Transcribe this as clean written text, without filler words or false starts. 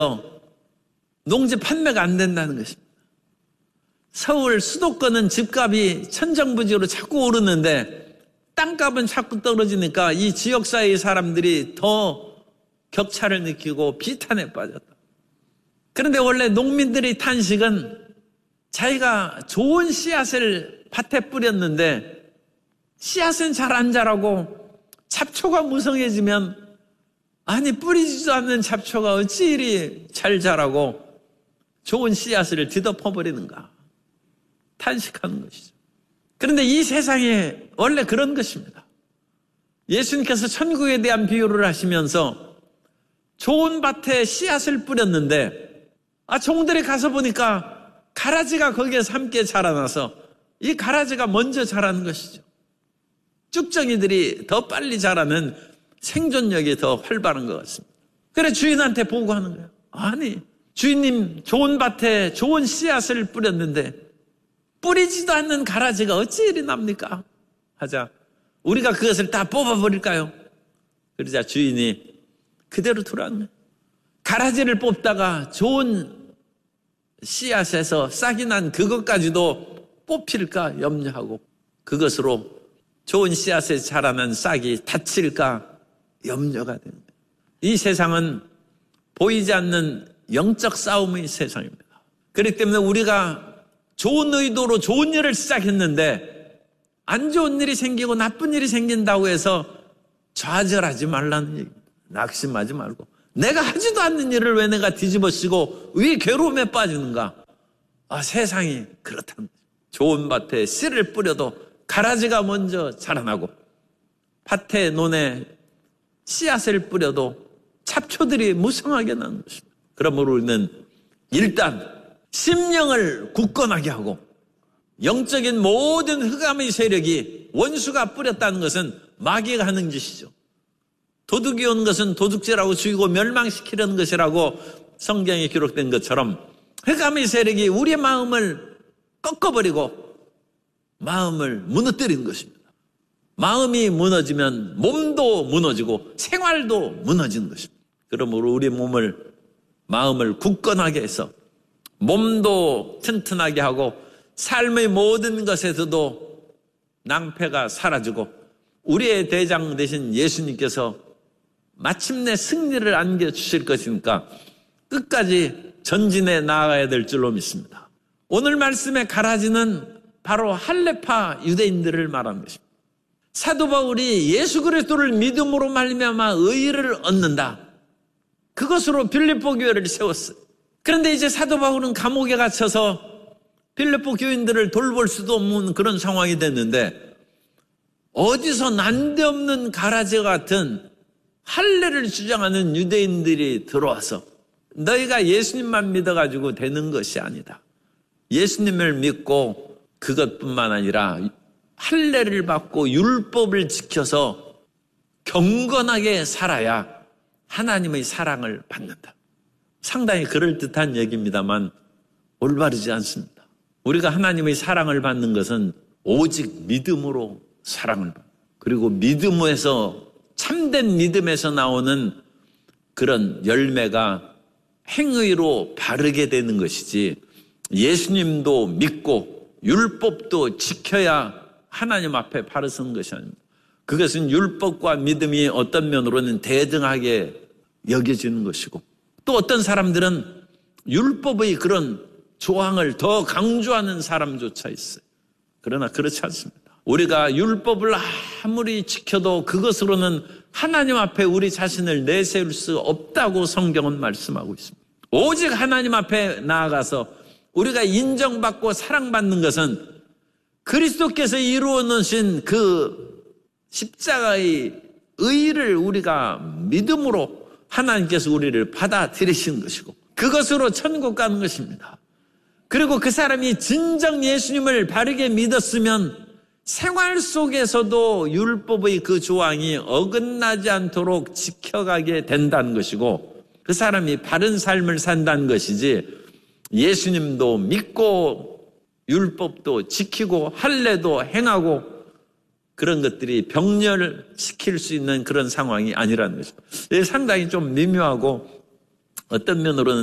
농지 판매가 안 된다는 것입니다. 서울 수도권은 집값이 천정부지로 자꾸 오르는데 땅값은 자꾸 떨어지니까 이 지역사회의 사람들이 더 격차를 느끼고 비탄에 빠졌다. 그런데 원래 농민들의 탄식은 자기가 좋은 씨앗을 밭에 뿌렸는데 씨앗은 잘 안 자라고 잡초가 무성해지면 아니 뿌리지도 않는 잡초가 어찌 이리 잘 자라고 좋은 씨앗을 뒤덮어버리는가 탄식하는 것이죠. 그런데 이 세상에 원래 그런 것입니다. 예수님께서 천국에 대한 비유를 하시면서 좋은 밭에 씨앗을 뿌렸는데 종들이 가서 보니까 가라지가 거기에서 함께 자라나서 이 가라지가 먼저 자라는 것이죠. 쭉정이들이 더 빨리 자라는 생존력이 더 활발한 것 같습니다. 그래 주인한테 보고하는 거예요. 아니 주인님 좋은 밭에 좋은 씨앗을 뿌렸는데 뿌리지도 않는 가라지가 어찌 이리 납니까? 하자 우리가 그것을 다 뽑아버릴까요? 그러자 주인이 그대로 두라는 거예요. 가라지를 뽑다가 좋은 씨앗에서 싹이 난 그것까지도 뽑힐까 염려하고 그것으로 좋은 씨앗에 자라난 싹이 다칠까 염려가 되는 거예요. 이 세상은 보이지 않는 영적 싸움의 세상입니다. 그렇기 때문에 우리가 좋은 의도로 좋은 일을 시작했는데 안 좋은 일이 생기고 나쁜 일이 생긴다고 해서 좌절하지 말라는 얘기입니다. 낙심하지 말고 내가 하지도 않는 일을 왜 내가 뒤집어쓰고 왜 괴로움에 빠지는가? 세상이 그렇다는 거죠. 좋은 밭에 씨를 뿌려도 가라지가 먼저 자라나고 밭에 논에 씨앗을 뿌려도 잡초들이 무성하게 나는 것입니다. 그러므로 우리는 일단 심령을 굳건하게 하고 영적인 모든 흑암의 세력이 원수가 뿌렸다는 것은 마귀가 하는 짓이죠. 도둑이 온 것은 도둑질하고 죽이고 멸망시키려는 것이라고 성경에 기록된 것처럼 흑암의 세력이 우리의 마음을 꺾어버리고 마음을 무너뜨리는 것입니다. 마음이 무너지면 몸도 무너지고 생활도 무너지는 것입니다. 그러므로 우리 마음을 굳건하게 해서 몸도 튼튼하게 하고 삶의 모든 것에서도 낭패가 사라지고 우리의 대장 되신 예수님께서 마침내 승리를 안겨주실 것이니까 끝까지 전진해 나아가야 될 줄로 믿습니다. 오늘 말씀의 가라지는 바로 할레파 유대인들을 말하는 것입니다. 사도 바울이 예수 그리스도를 믿음으로 말미암아 의를 얻는다. 그것으로 빌립보 교회를 세웠어요. 그런데 이제 사도 바울은 감옥에 갇혀서 빌립보 교인들을 돌볼 수도 없는 그런 상황이 됐는데 어디서 난데없는 가라지 같은 할례를 주장하는 유대인들이 들어와서 너희가 예수님만 믿어가지고 되는 것이 아니다. 예수님을 믿고 그것뿐만 아니라 할례를 받고 율법을 지켜서 경건하게 살아야 하나님의 사랑을 받는다. 상당히 그럴듯한 얘기입니다만 올바르지 않습니다. 우리가 하나님의 사랑을 받는 것은 오직 믿음으로 사랑을 받고 그리고 믿음에서 참된 믿음에서 나오는 그런 열매가 행위로 바르게 되는 것이지 예수님도 믿고 율법도 지켜야 하나님 앞에 바로 서는 것이 아닙니다. 그것은 율법과 믿음이 어떤 면으로는 대등하게 여겨지는 것이고 또 어떤 사람들은 율법의 그런 조항을 더 강조하는 사람조차 있어요. 그러나 그렇지 않습니다. 우리가 율법을 아무리 지켜도 그것으로는 하나님 앞에 우리 자신을 내세울 수 없다고 성경은 말씀하고 있습니다. 오직 하나님 앞에 나아가서 우리가 인정받고 사랑받는 것은 그리스도께서 이루어 놓으신 그 십자가의 의를 우리가 믿음으로 하나님께서 우리를 받아들이신 것이고 그것으로 천국 가는 것입니다. 그리고 그 사람이 진정 예수님을 바르게 믿었으면 생활 속에서도 율법의 그 조항이 어긋나지 않도록 지켜가게 된다는 것이고 그 사람이 바른 삶을 산다는 것이지 예수님도 믿고 율법도 지키고 할례도 행하고 그런 것들이 병렬시킬 수 있는 그런 상황이 아니라는 것입니다. 상당히 좀 미묘하고 어떤 면으로는